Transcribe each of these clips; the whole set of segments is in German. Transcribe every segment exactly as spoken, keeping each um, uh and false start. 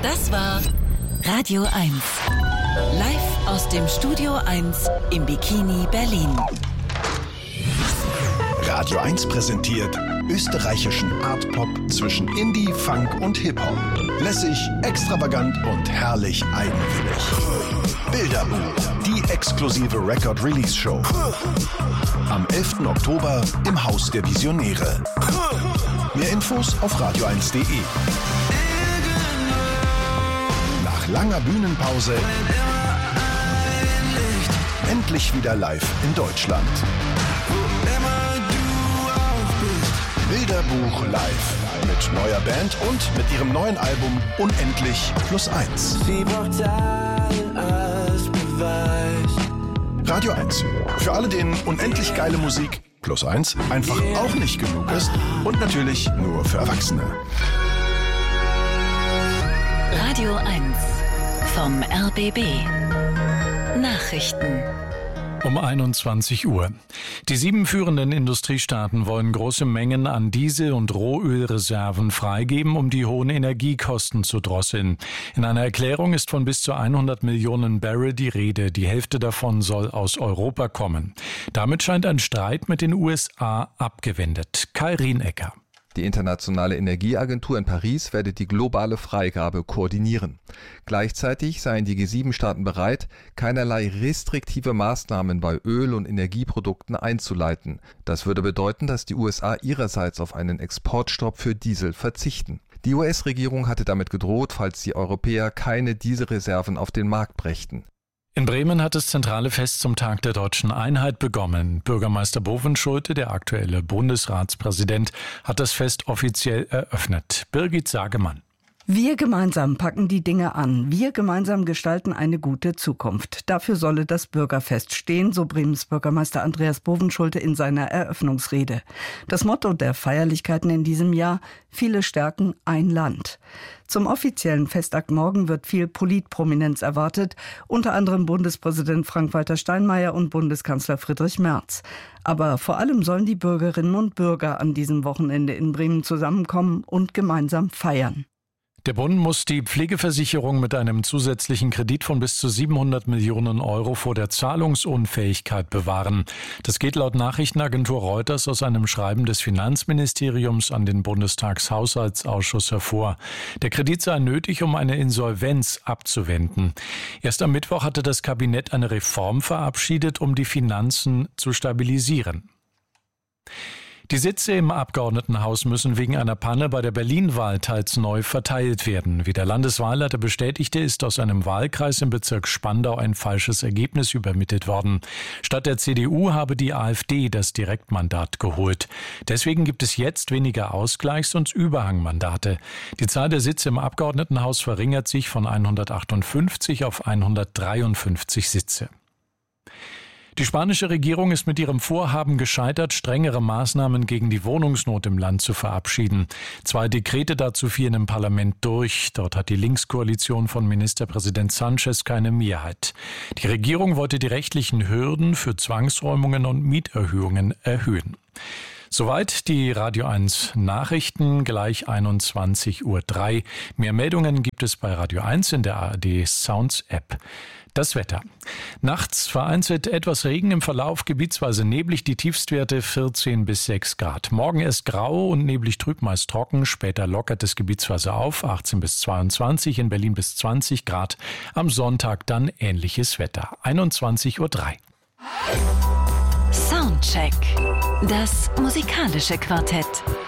Das war Radio eins. Live aus dem Studio eins im Bikini Berlin. Radio eins präsentiert österreichischen Art-Pop zwischen Indie, Funk und Hip-Hop. Lässig, extravagant und herrlich eigenwillig. Bilderbuch, die exklusive Record-Release-Show. Am elften Oktober im Haus der Visionäre. Mehr Infos auf radio eins punkt de. Nach langer Bühnenpause endlich wieder live in Deutschland. Bilderbuch live mit neuer Band und mit ihrem neuen Album Unendlich plus eins. Sie braucht Zahlen als Beweis. Radio eins. Für alle, denen unendlich geile Musik plus eins einfach auch nicht genug ist und natürlich nur für Erwachsene. Radio eins vom R B B. Nachrichten. Um einundzwanzig Uhr. Die sieben führenden Industriestaaten wollen große Mengen an Diesel- und Rohölreserven freigeben, um die hohen Energiekosten zu drosseln. In einer Erklärung ist von bis zu hundert Millionen Barrel die Rede. Die Hälfte davon soll aus Europa kommen. Damit scheint ein Streit mit den U S A abgewendet. Kai Rienecker. Die Internationale Energieagentur in Paris werde die globale Freigabe koordinieren. Gleichzeitig seien die G sieben Staaten bereit, keinerlei restriktive Maßnahmen bei Öl- und Energieprodukten einzuleiten. Das würde bedeuten, dass die U S A ihrerseits auf einen Exportstopp für Diesel verzichten. Die U S-Regierung hatte damit gedroht, falls die Europäer keine Dieselreserven auf den Markt brächten. In Bremen hat das zentrale Fest zum Tag der Deutschen Einheit begonnen. Bürgermeister Bovenschulte, der aktuelle Bundesratspräsident, hat das Fest offiziell eröffnet. Birgit Sagemann. Wir gemeinsam packen die Dinge an. Wir gemeinsam gestalten eine gute Zukunft. Dafür solle das Bürgerfest stehen, so Bremens Bürgermeister Andreas Bovenschulte in seiner Eröffnungsrede. Das Motto der Feierlichkeiten in diesem Jahr: Viele stärken ein Land. Zum offiziellen Festakt morgen wird viel Politprominenz erwartet, unter anderem Bundespräsident Frank-Walter Steinmeier und Bundeskanzler Friedrich Merz. Aber vor allem sollen die Bürgerinnen und Bürger an diesem Wochenende in Bremen zusammenkommen und gemeinsam feiern. Der Bund muss die Pflegeversicherung mit einem zusätzlichen Kredit von bis zu siebenhundert Millionen Euro vor der Zahlungsunfähigkeit bewahren. Das geht laut Nachrichtenagentur Reuters aus einem Schreiben des Finanzministeriums an den Bundestagshaushaltsausschuss hervor. Der Kredit sei nötig, um eine Insolvenz abzuwenden. Erst am Mittwoch hatte das Kabinett eine Reform verabschiedet, um die Finanzen zu stabilisieren. Die Sitze im Abgeordnetenhaus müssen wegen einer Panne bei der Berlin-Wahl teils neu verteilt werden. Wie der Landeswahlleiter bestätigte, ist aus einem Wahlkreis im Bezirk Spandau ein falsches Ergebnis übermittelt worden. Statt der C D U habe die AfD das Direktmandat geholt. Deswegen gibt es jetzt weniger Ausgleichs- und Überhangmandate. Die Zahl der Sitze im Abgeordnetenhaus verringert sich von hundertachtundfünfzig auf hundertdreiundfünfzig Sitze. Die spanische Regierung ist mit ihrem Vorhaben gescheitert, strengere Maßnahmen gegen die Wohnungsnot im Land zu verabschieden. Zwei Dekrete dazu fielen im Parlament durch. Dort hat die Linkskoalition von Ministerpräsident Sanchez keine Mehrheit. Die Regierung wollte die rechtlichen Hürden für Zwangsräumungen und Mieterhöhungen erhöhen. Soweit die Radio eins Nachrichten, gleich einundzwanzig Uhr drei. Mehr Meldungen gibt es bei Radio eins in der A R D Sounds App. Das Wetter. Nachts vereinzelt etwas Regen, im Verlauf gebietsweise neblig, die Tiefstwerte vierzehn bis sechs Grad. Morgen erst grau und neblig trüb, meist trocken, später lockert es gebietsweise auf, achtzehn bis zweiundzwanzig, in Berlin bis zwanzig Grad. Am Sonntag dann ähnliches Wetter, einundzwanzig Uhr drei. Soundcheck. Das musikalische Quartett.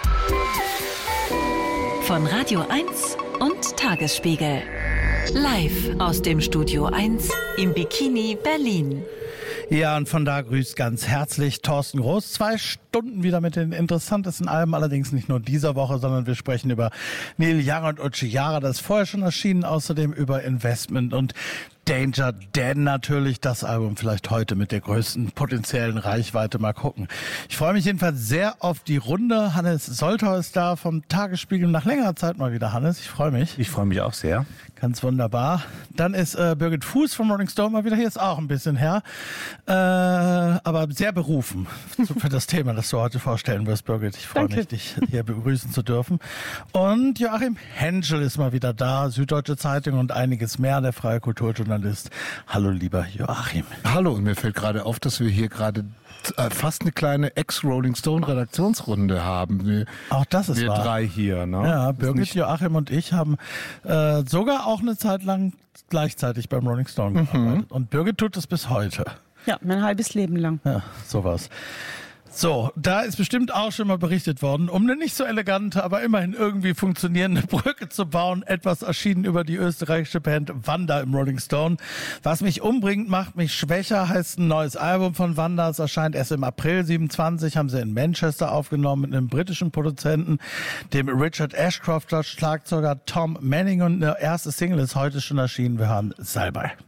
Von Radio eins und Tagesspiegel. Live aus dem Studio eins im Bikini Berlin. Ja, und von da grüßt ganz herzlich Thorsten Groß. Zwei Stunden wieder mit den interessantesten Alben, allerdings nicht nur dieser Woche, sondern wir sprechen über Neil Young und Uchi Jara, das ist vorher schon erschienen, außerdem über Investment und Danger Dan natürlich, das Album vielleicht heute mit der größten potenziellen Reichweite. Mal gucken. Ich freue mich jedenfalls sehr auf die Runde. Hannes Soltau ist da vom Tagesspiegel. Nach längerer Zeit mal wieder, Hannes. Ich freue mich. Ich freue mich auch sehr. Ganz wunderbar. Dann ist äh, Birgit Fuß vom Rolling Stone mal wieder hier. Ist auch ein bisschen her. Äh, aber sehr berufen für das Thema, das du heute vorstellen wirst, Birgit. Ich freue mich, dich hier begrüßen zu dürfen. Und Joachim Henschel ist mal wieder da. Süddeutsche Zeitung und einiges mehr. Der freie Kulturjournalist. Hallo, lieber Joachim. Hallo, und mir fällt gerade auf, dass wir hier gerade fast eine kleine Ex-Rolling Stone-Redaktionsrunde haben. Wir, auch das ist wir wahr. Wir drei hier. Ne? Ja, Birgit, Joachim und ich haben äh, sogar auch eine Zeit lang gleichzeitig beim Rolling Stone gearbeitet. Mhm. Und Birgit tut es bis heute. Ja, mein halbes Leben lang. Ja, sowas. So, da ist bestimmt auch schon mal berichtet worden, um eine nicht so elegante, aber immerhin irgendwie funktionierende Brücke zu bauen. Etwas erschienen über die österreichische Band Wanda im Rolling Stone. Was mich umbringt, macht mich schwächer, heißt ein neues Album von Wanda. Es erscheint erst im April siebenundzwanzig, haben sie in Manchester aufgenommen mit einem britischen Produzenten, dem Richard Ashcroft, Schlagzeuger Tom Manning, und eine erste Single ist heute schon erschienen. Wir hören Salbei.